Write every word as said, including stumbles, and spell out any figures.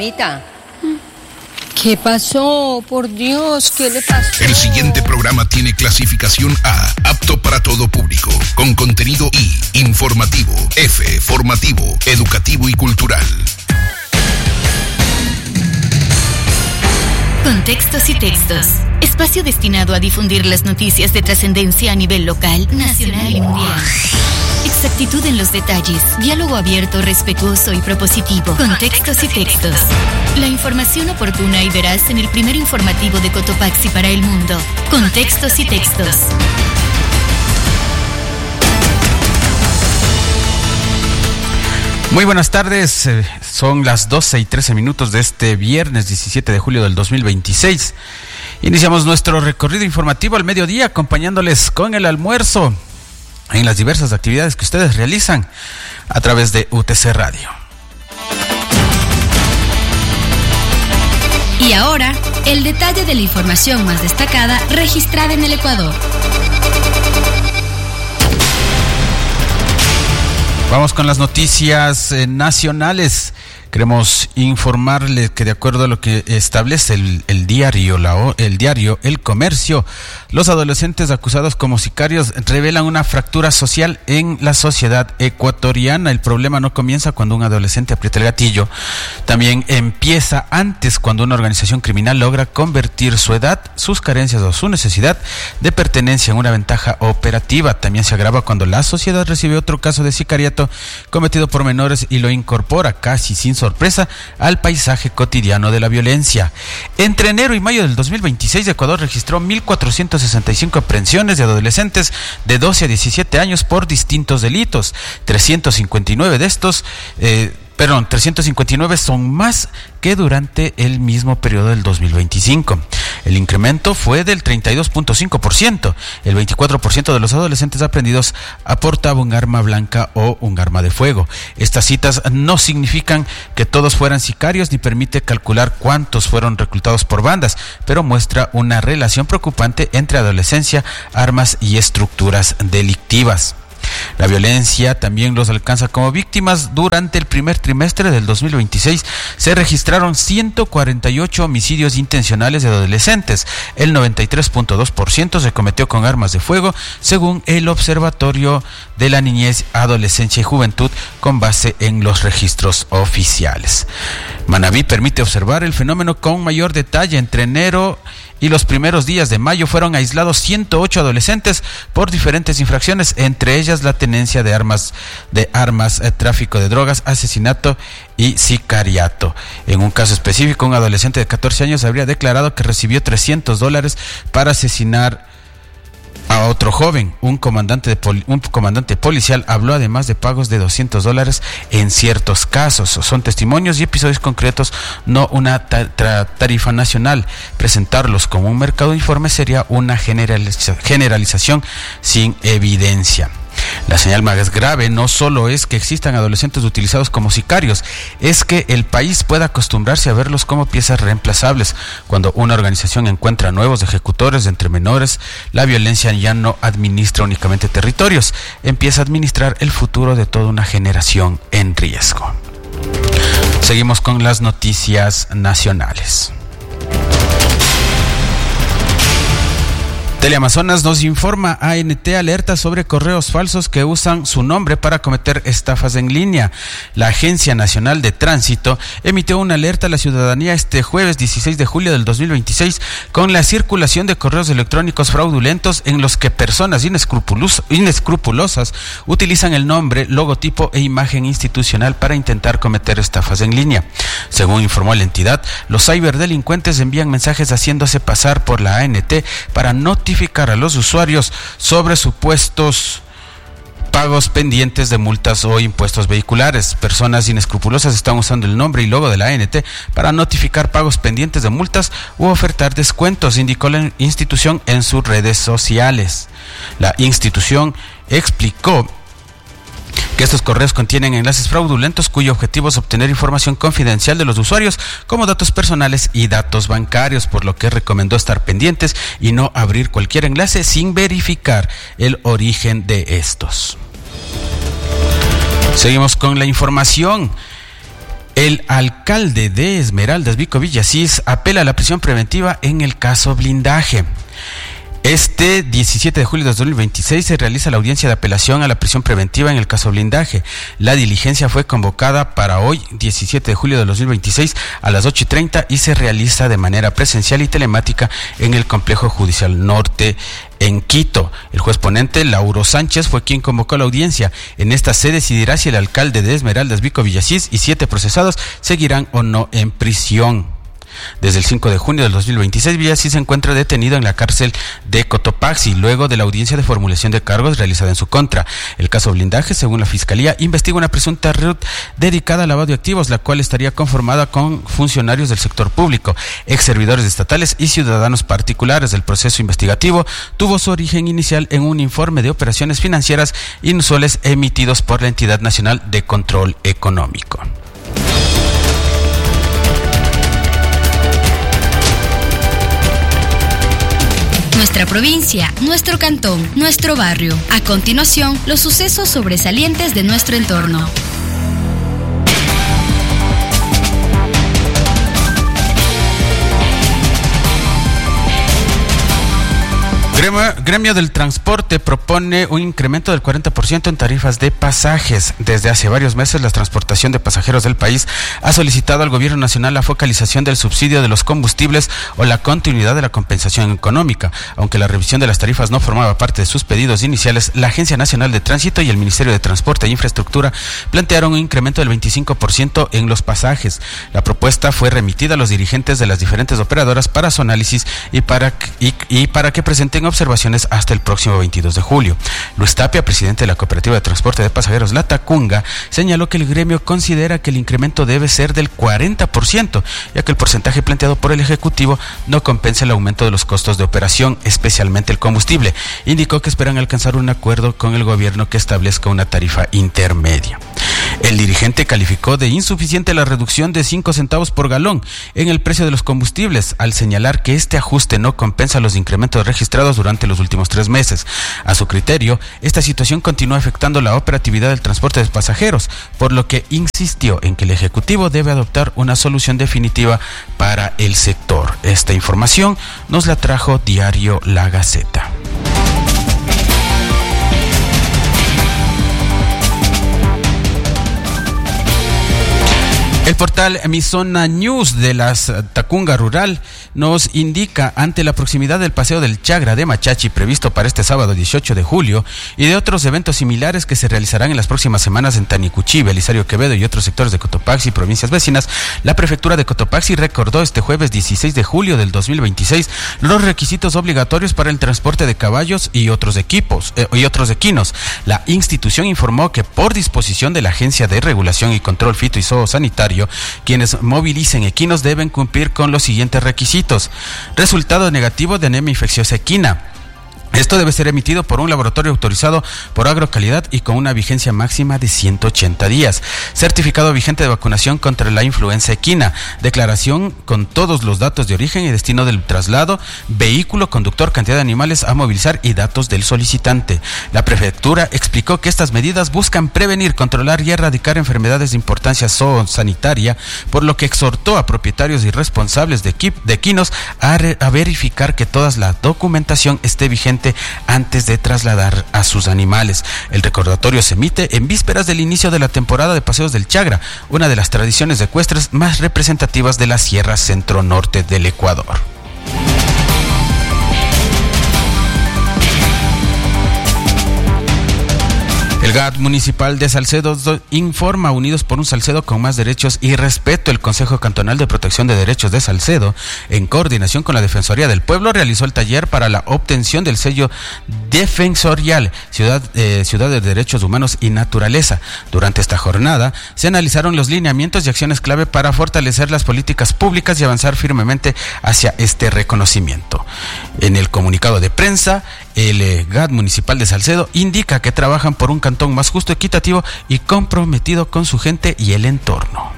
mamita. ¿Qué pasó? Por Dios, ¿qué le pasó? El siguiente programa tiene clasificación A, apto para todo público, con contenido I, informativo, F, formativo, educativo y cultural. Contextos y textos. Espacio destinado a difundir las noticias de trascendencia a nivel local, nacional y mundial. Exactitud en los detalles, diálogo abierto, respetuoso y propositivo. Contextos y textos. La información oportuna y veraz en el primer informativo de Cotopaxi para el mundo. Contextos y textos. Muy buenas tardes, eh, son las doce y trece minutos de este viernes diecisiete de julio del dos mil veintiséis. Iniciamos nuestro recorrido informativo al mediodía, acompañándoles con el almuerzo en las diversas actividades que ustedes realizan a través de U T C Radio. Y ahora, el detalle de la información más destacada registrada en el Ecuador. Vamos con las noticias eh, nacionales. Queremos informarles que de acuerdo a lo que establece el, el diario la, el diario El Comercio, los adolescentes acusados como sicarios revelan una fractura social en la sociedad ecuatoriana. El problema no comienza cuando un adolescente aprieta el gatillo, también empieza antes, cuando una organización criminal logra convertir su edad, sus carencias o su necesidad de pertenencia en una ventaja operativa. También se agrava cuando la sociedad recibe otro caso de sicariato cometido por menores y lo incorpora casi sin sorpresa al paisaje cotidiano de la violencia. Entre enero y mayo del dos mil veintiséis, Ecuador registró mil cuatrocientas sesenta y cinco aprehensiones de adolescentes de doce a diecisiete años por distintos delitos. trescientos cincuenta y nueve de estos, eh, perdón, trescientos cincuenta y nueve son más que durante el mismo periodo del dos mil veinticinco. El incremento fue del treinta y dos punto cinco por ciento. El veinticuatro por ciento de los adolescentes aprehendidos aportaba un arma blanca o un arma de fuego. Estas citas no significan que todos fueran sicarios ni permite calcular cuántos fueron reclutados por bandas, pero muestra una relación preocupante entre adolescencia, armas y estructuras delictivas. La violencia también los alcanza como víctimas. Durante el primer trimestre del dos mil veintiséis se registraron ciento cuarenta y ocho homicidios intencionales de adolescentes. El noventa y tres punto dos por ciento se cometió con armas de fuego, según el Observatorio de la Niñez, Adolescencia y Juventud, con base en los registros oficiales. Manaví permite observar el fenómeno con mayor detalle. Entre enero y los primeros días de mayo fueron aislados ciento ocho adolescentes por diferentes infracciones, entre ellas la tenencia de armas, de armas, eh, tráfico de drogas, asesinato y sicariato. En un caso específico, un adolescente de catorce años habría declarado que recibió trescientos dólares para asesinar a otro joven. Un comandante, de poli- un comandante policial habló además de pagos de doscientos dólares en ciertos casos. Son testimonios y episodios concretos, no una ta- tra- tarifa nacional. Presentarlos como un mercado informe sería una generaliza- generalización sin evidencia. La señal más grave no solo es que existan adolescentes utilizados como sicarios, es que el país pueda acostumbrarse a verlos como piezas reemplazables. Cuando una organización encuentra nuevos ejecutores entre menores, la violencia ya no administra únicamente territorios, empieza a administrar el futuro de toda una generación en riesgo. Seguimos con las noticias nacionales. Teleamazonas nos informa, A N T alerta sobre correos falsos que usan su nombre para cometer estafas en línea. La Agencia Nacional de Tránsito emitió una alerta a la ciudadanía este jueves dieciséis de julio del dos mil veintiséis con la circulación de correos electrónicos fraudulentos en los que personas inescrupulos- inescrupulosas utilizan el nombre, logotipo e imagen institucional para intentar cometer estafas en línea. Según informó la entidad, los ciberdelincuentes envían mensajes haciéndose pasar por la A N T para notificar a los usuarios sobre supuestos pagos pendientes de multas o impuestos vehiculares. Personas inescrupulosas están usando el nombre y logo de la A N T para notificar pagos pendientes de multas u ofertar descuentos, indicó la institución en sus redes sociales. La institución explicó que estos correos contienen enlaces fraudulentos cuyo objetivo es obtener información confidencial de los usuarios como datos personales y datos bancarios, por lo que recomendó estar pendientes y no abrir cualquier enlace sin verificar el origen de estos. Seguimos con la información. El alcalde de Esmeraldas, Vico Villasís, apela a la prisión preventiva en el caso Blindaje. Este diecisiete de julio de dos mil veintiséis se realiza la audiencia de apelación a la prisión preventiva en el caso Blindaje. La diligencia fue convocada para hoy, diecisiete de julio de dos mil veintiséis, a las ocho y treinta y se realiza de manera presencial y telemática en el Complejo Judicial Norte en Quito. El juez ponente, Lauro Sánchez, fue quien convocó la audiencia. En esta se decidirá si el alcalde de Esmeraldas, Vico Villasís, y siete procesados seguirán o no en prisión. Desde el cinco de junio del dos mil veintiséis, Villasís se encuentra detenido en la cárcel de Cotopaxi, luego de la audiencia de formulación de cargos realizada en su contra. El caso Blindaje, según la Fiscalía, investiga una presunta red dedicada al lavado de activos, la cual estaría conformada con funcionarios del sector público, ex servidores estatales y ciudadanos particulares. El proceso investigativo tuvo su origen inicial en un informe de operaciones financieras inusuales emitidos por la Entidad Nacional de Control Económico. Nuestra provincia, nuestro cantón, nuestro barrio. A continuación, los sucesos sobresalientes de nuestro entorno. Gremio, Gremio del Transporte propone un incremento del cuarenta por ciento en tarifas de pasajes. Desde hace varios meses, la transportación de pasajeros del país ha solicitado al Gobierno Nacional la focalización del subsidio de los combustibles o la continuidad de la compensación económica. Aunque la revisión de las tarifas no formaba parte de sus pedidos iniciales, la Agencia Nacional de Tránsito y el Ministerio de Transporte e Infraestructura plantearon un incremento del veinticinco por ciento en los pasajes. La propuesta fue remitida a los dirigentes de las diferentes operadoras para su análisis y para, y, y para que presenten observaciones hasta el próximo veintidós de julio. Luis Tapia, presidente de la Cooperativa de Transporte de Pasajeros La Tacunga, señaló que el gremio considera que el incremento debe ser del cuarenta por ciento, ya que el porcentaje planteado por el Ejecutivo no compensa el aumento de los costos de operación, especialmente el combustible. Indicó que esperan alcanzar un acuerdo con el gobierno que establezca una tarifa intermedia. El dirigente calificó de insuficiente la reducción de cinco centavos por galón en el precio de los combustibles, al señalar que este ajuste no compensa los incrementos registrados durante los últimos tres meses. A su criterio, esta situación continúa afectando la operatividad del transporte de pasajeros, por lo que insistió en que el Ejecutivo debe adoptar una solución definitiva para el sector. Esta información nos la trajo Diario La Gaceta. El portal Mi Zona News de la Tacunga Rural nos indica, ante la proximidad del Paseo del Chagra de Machachi previsto para este sábado dieciocho de julio y de otros eventos similares que se realizarán en las próximas semanas en Tanicuchí, Belisario Quevedo y otros sectores de Cotopaxi y provincias vecinas, la prefectura de Cotopaxi recordó este jueves dieciséis de julio del dos mil veintiséis los requisitos obligatorios para el transporte de caballos y otros equipos eh, y otros equinos. La institución informó que por disposición de la Agencia de Regulación y Control Fito y Zoosanitario, quienes movilicen equinos deben cumplir con los siguientes requisitos: resultado negativo de anemia infecciosa equina. Esto debe ser emitido por un laboratorio autorizado por Agrocalidad y con una vigencia máxima de ciento ochenta días. Certificado vigente de vacunación contra la influenza equina. Declaración con todos los datos de origen y destino del traslado, vehículo, conductor, cantidad de animales a movilizar y datos del solicitante. La prefectura explicó que estas medidas buscan prevenir, controlar y erradicar enfermedades de importancia zoosanitaria, por lo que exhortó a propietarios y responsables de, equip- de equinos a, re- a verificar que toda la documentación esté vigente antes de trasladar a sus animales. El recordatorio se emite en vísperas del inicio de la temporada de Paseos del Chagra, una de las tradiciones ecuestres más representativas de la Sierra Centro-Norte del Ecuador. El G A T municipal de Salcedo informa: Unidos por un Salcedo con más derechos y respeto. El Consejo Cantonal de Protección de Derechos de Salcedo, en coordinación con la Defensoría del Pueblo, realizó el taller para la obtención del sello defensorial Ciudad, eh, Ciudad de Derechos Humanos y Naturaleza. Durante esta jornada se analizaron los lineamientos y acciones clave para fortalecer las políticas públicas y avanzar firmemente hacia este reconocimiento. En el comunicado de prensa, el eh, G A T municipal de Salcedo indica que trabajan por un cantón más justo, equitativo y comprometido con su gente y el entorno.